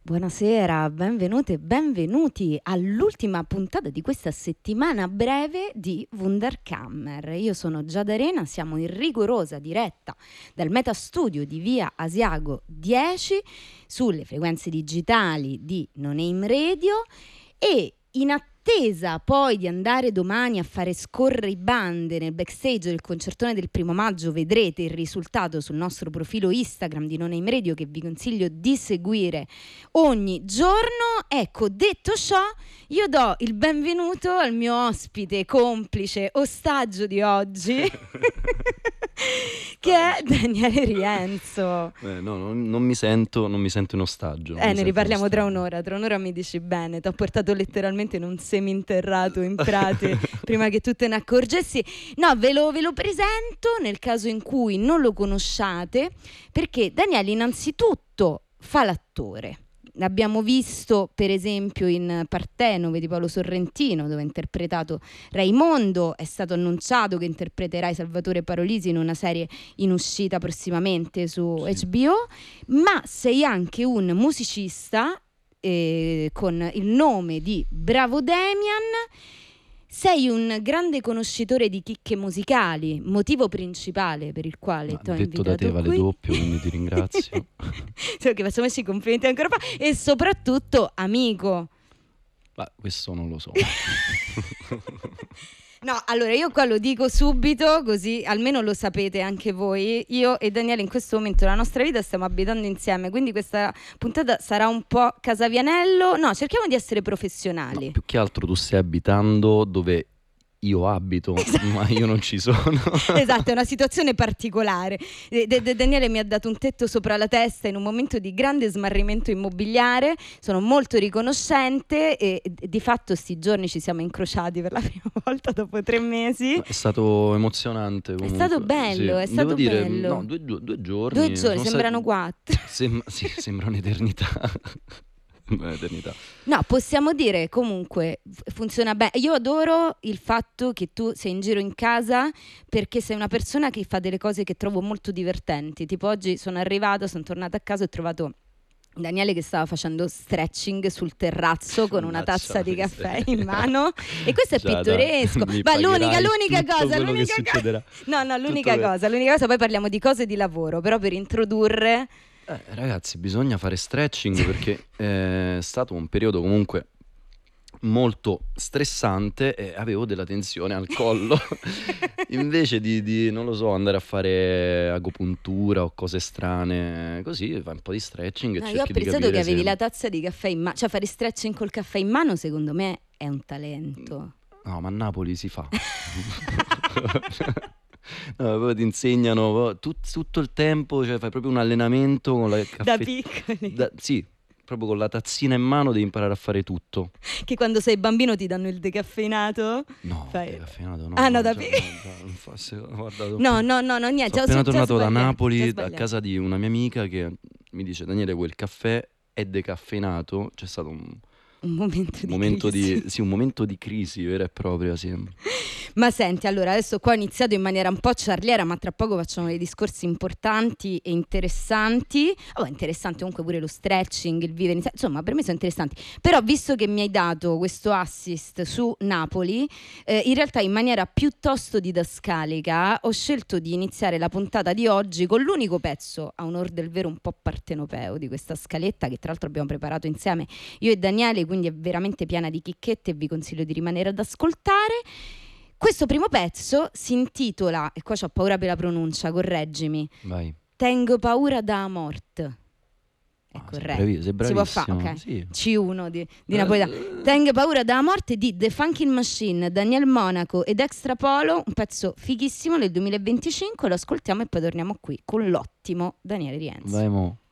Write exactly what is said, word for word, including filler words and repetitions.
Buonasera, benvenute e benvenuti all'ultima puntata di questa settimana breve di Wunderkammer. Io sono Giada Arena, siamo in rigorosa diretta dal Metastudio di via Asiago dieci sulle frequenze digitali di No Name Radio e in attesa poi di andare domani a fare scorrere i bande nel backstage del concertone del primo maggio, vedrete il risultato sul nostro profilo Instagram di No Name Radio, che vi consiglio di seguire ogni giorno. Ecco, detto ciò, io do il benvenuto al mio ospite, complice, ostaggio di oggi che è Daniele Rienzo. Eh, no, non, non mi sento non mi sento in ostaggio. Eh, ne riparliamo tra un'ora, tra un'ora mi dici bene, ti ho portato letteralmente in un seminterrato in Prati prima che tu te ne accorgessi. No, ve lo, ve lo presento nel caso in cui non lo conosciate, perché Daniele innanzitutto fa l'attore. L'abbiamo visto per esempio in Partenove di Paolo Sorrentino, dove ha interpretato Raimondo. È stato annunciato che interpreterai Salvatore Parolisi in una serie in uscita prossimamente su Sì. H B O, ma sei anche un musicista eh, con il nome di Bravo Damian. Sei un grande conoscitore di chicche musicali, motivo principale per il quale ti ho detto invitato da te vale qui. doppio, quindi ti ringrazio. Cioè, che facciamo i complimenti ancora fa, e soprattutto amico. Ma questo non lo so. No, allora io qua lo dico subito, così almeno lo sapete anche voi. Io e Daniele in questo momento nella nostra vita stiamo abitando insieme, quindi questa puntata sarà un po' Casavianello. No, cerchiamo di essere professionali. No, più che altro tu stai abitando dove io abito, esatto. Ma io non ci sono. Esatto, è una situazione particolare. De- De- Daniele mi ha dato un tetto sopra la testa in un momento di grande smarrimento immobiliare. Sono molto riconoscente e, e di fatto sti giorni ci siamo incrociati per la prima volta dopo tre mesi. È stato emozionante comunque. È stato bello, sì. è stato Devo dire, bello. no, due, due, due giorni. Due giorni, sono sembrano stati... quattro. Sem- sì, sembra un'eternità. Un'eternità. No, possiamo dire comunque funziona bene. Io adoro il fatto che tu sei in giro in casa, perché sei una persona che fa delle cose che trovo molto divertenti. Tipo oggi sono arrivata, sono tornata a casa e ho trovato Daniele che stava facendo stretching sul terrazzo con una tazza di caffè in mano, e questo è Giada, pittoresco. mi Ma l'unica, pagherai l'unica tutto cosa, quello l'unica che cosa. succederà. No, no, l'unica Tutto cosa, l'unica cosa, poi parliamo di cose di lavoro, però per introdurre. Eh, ragazzi, bisogna fare stretching perché è stato un periodo comunque molto stressante e avevo della tensione al collo. Invece di, di, non lo so, andare a fare agopuntura o cose strane, così fai un po' di stretching e No, cerchi io ho di pensato capire che avevi se... la tazza di caffè in mano, cioè fare stretching col caffè in mano secondo me è un talento. No, ma a Napoli si fa. No, proprio ti insegnano tut- tutto il tempo, cioè fai proprio un allenamento con la caffè... Da piccoli. Da, sì, proprio con la tazzina in mano devi imparare a fare tutto. Che quando sei bambino ti danno il decaffeinato? No, Fai... decaffeinato no. Ah no, no, da già, piccolo. no, già, non fa- se- guarda, dopo- No, no, no, no, niente. Sono già- appena già tornato da sbagliato, Napoli già a sbagliato. casa di una mia amica che mi dice: Daniele, quel caffè è decaffeinato. C'è stato un Un momento di momento crisi. di sì, un momento di crisi vera e propria, sì. Ma senti, allora adesso qua ho iniziato in maniera un po' ciarliera, ma tra poco facciamo dei discorsi importanti e interessanti. Oh, è interessante comunque pure lo stretching, il vivere insieme, insomma per me sono interessanti. Però visto che mi hai dato questo assist su Napoli, eh, in realtà in maniera piuttosto didascalica ho scelto di iniziare la puntata di oggi con l'unico pezzo, a onor del vero, un po' partenopeo di questa scaletta, che tra l'altro abbiamo preparato insieme io e Daniele, quindi è veramente piena di chicchette e vi consiglio di rimanere ad ascoltare. Questo primo pezzo si intitola, e qua c'ho paura per la pronuncia, correggimi, Vai. Tengo paura da mort. È Ah, sei corretto. bravi- sei Si può fare, bravissimo, ok. sì. C uno di, di napoletano. Tengo paura da morte di The Funkin' Machine, Daniel Monaco ed Extra Polo, un pezzo fighissimo del duemilaventicinque, lo ascoltiamo e poi torniamo qui con l'ottimo Daniele Rienzo. Vai mo.